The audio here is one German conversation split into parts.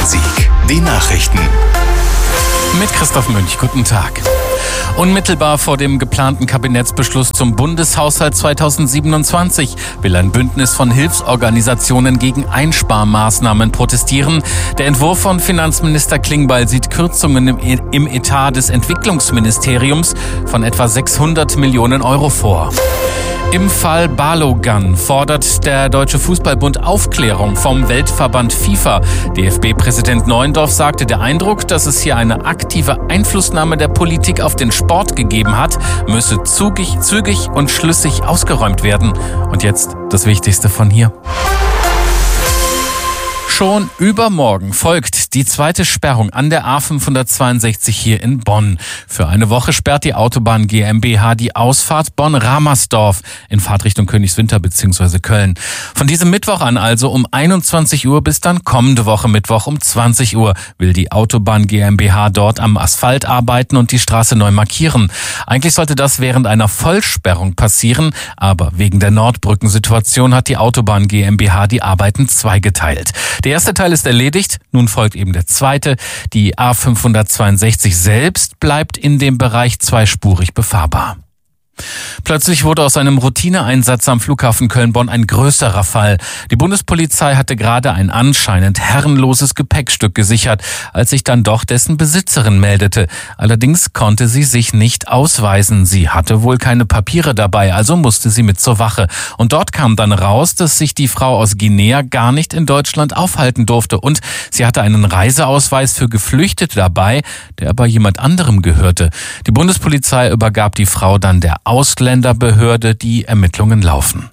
Rhein-Sieg. Die Nachrichten. Mit Christoph Münch, guten Tag. Unmittelbar vor dem geplanten Kabinettsbeschluss zum Bundeshaushalt 2027 will ein Bündnis von Hilfsorganisationen gegen Einsparmaßnahmen protestieren. Der Entwurf von Finanzminister Klingbeil sieht Kürzungen im Etat des Entwicklungsministeriums von etwa 600 Millionen Euro vor. Im Fall Balogun fordert der Deutsche Fußballbund Aufklärung vom Weltverband FIFA. DFB-Präsident Neuendorf sagte, der Eindruck, dass es hier eine aktive Einflussnahme der Politik auf den Sport gegeben hat, müsse zügig und schlüssig ausgeräumt werden. Und jetzt das Wichtigste von hier. Schon übermorgen folgt die zweite Sperrung an der A562 hier in Bonn. Für eine Woche sperrt die Autobahn GmbH die Ausfahrt Bonn-Ramersdorf in Fahrtrichtung Königswinter bzw. Köln. Von diesem Mittwoch an also um 21 Uhr bis dann kommende Woche Mittwoch um 20 Uhr will die Autobahn GmbH dort am Asphalt arbeiten und die Straße neu markieren. Eigentlich sollte das während einer Vollsperrung passieren, aber wegen der Nordbrückensituation hat die Autobahn GmbH die Arbeiten zweigeteilt. Der erste Teil ist erledigt, nun folgt eben der zweite. Die A562 selbst bleibt in dem Bereich zweispurig befahrbar. Plötzlich wurde aus einem Routineeinsatz am Flughafen Köln-Bonn ein größerer Fall. Die Bundespolizei hatte gerade ein anscheinend herrenloses Gepäckstück gesichert, als sich dann doch dessen Besitzerin meldete. Allerdings konnte sie sich nicht ausweisen. Sie hatte wohl keine Papiere dabei, also musste sie mit zur Wache. Und dort kam dann raus, dass sich die Frau aus Guinea gar nicht in Deutschland aufhalten durfte. Und sie hatte einen Reiseausweis für Geflüchtete dabei, der aber jemand anderem gehörte. Die Bundespolizei übergab die Frau dann der Ausländerbehörde, die Ermittlungen laufen.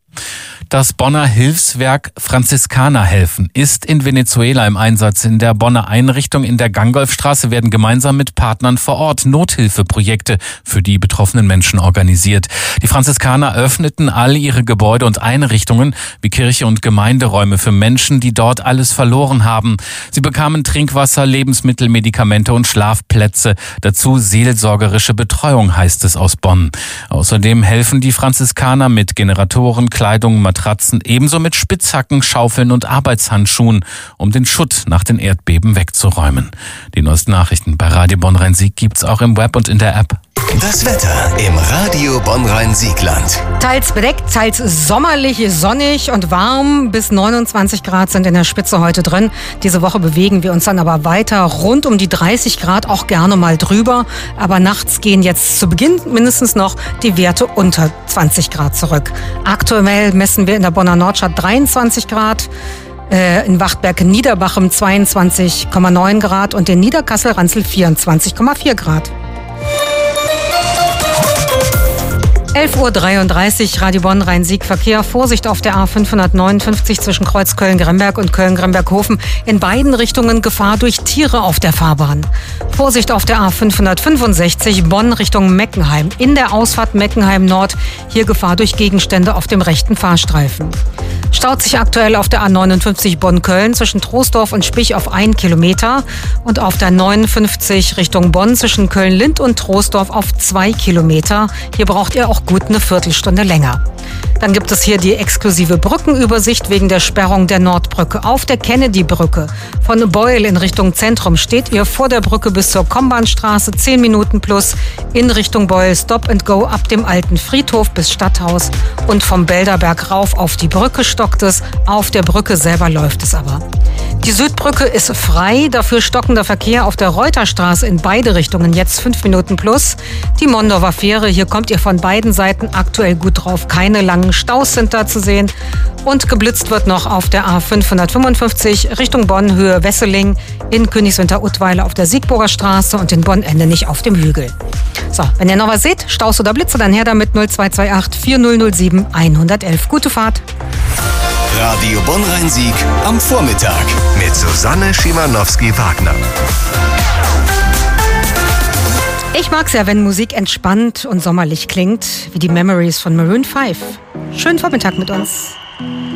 Das Bonner Hilfswerk Franziskanerhelfen ist in Venezuela im Einsatz. In der Bonner Einrichtung in der Gangolfstraße werden gemeinsam mit Partnern vor Ort Nothilfeprojekte für die betroffenen Menschen organisiert. Die Franziskaner öffneten all ihre Gebäude und Einrichtungen wie Kirche und Gemeinderäume für Menschen, die dort alles verloren haben. Sie bekamen Trinkwasser, Lebensmittel, Medikamente und Schlafplätze. Dazu seelsorgerische Betreuung, heißt es aus Bonn. Außerdem helfen die Franziskaner mit Generatoren, Kleidung, Matratzen, ebenso mit Spitzhacken, Schaufeln und Arbeitshandschuhen, um den Schutt nach den Erdbeben wegzuräumen. Die neuesten Nachrichten bei Radio Bonn-Rhein-Sieg gibt's auch im Web und in der App. Das Wetter im Radio Bonn-Rhein-Siegland. Teils bedeckt, teils sommerlich, sonnig und warm. Bis 29 Grad sind in der Spitze heute drin. Diese Woche bewegen wir uns dann aber weiter rund um die 30 Grad, auch gerne mal drüber. Aber nachts gehen jetzt zu Beginn mindestens noch die Werte unter 20 Grad zurück. Aktuell messen wir in der Bonner Nordstadt 23 Grad. In Wachtberg-Niederbachem 22,9 Grad und in Niederkassel-Ranzel 24,4 Grad. 11.33 Uhr, Radio Bonn-Rhein-Sieg Verkehr. Vorsicht auf der A559 zwischen Kreuz Köln-Gremberg und Köln-Gremberg-Hofen. In beiden Richtungen Gefahr durch Tiere auf der Fahrbahn. Vorsicht auf der A565 Bonn Richtung Meckenheim. In der Ausfahrt Meckenheim Nord. Hier Gefahr durch Gegenstände auf dem rechten Fahrstreifen. Staut sich aktuell auf der A59 Bonn-Köln zwischen Troisdorf und Spich auf 1 Kilometer und auf der 59 Richtung Bonn zwischen Köln-Lind und Troisdorf auf 2 Kilometer. Hier braucht ihr auch gut eine Viertelstunde länger. Dann gibt es hier die exklusive Brückenübersicht wegen der Sperrung der Nordbrücke. Auf der Kennedy-Brücke von Beul in Richtung Zentrum steht ihr vor der Brücke bis zur Kombahnstraße 10 Minuten plus. In Richtung Beul Stop and Go ab dem alten Friedhof bis Stadthaus. Und vom Belderberg rauf auf die Brücke stockt es. Auf der Brücke selber läuft es aber. Die Südbrücke ist frei, dafür stockender Verkehr auf der Reuterstraße in beide Richtungen, jetzt 5 Minuten plus. Die Mondorfer Fähre, hier kommt ihr von beiden Seiten aktuell gut drauf. Keine langen Staus sind da zu sehen. Und geblitzt wird noch auf der A555 Richtung Bonn, Höhe Wesseling, in Königswinter-Utweiler auf der Siegburger Straße und in Bonn-Endenich auf dem Hügel. So, wenn ihr noch was seht, Staus oder Blitze, dann her damit 0228 4007 111. Gute Fahrt. Radio Bonn-Rhein-Sieg am Vormittag mit Susanne Schimanowski-Wagner. Ich mag's ja, wenn Musik entspannt und sommerlich klingt, wie die Memories von Maroon 5. Schönen Vormittag mit uns.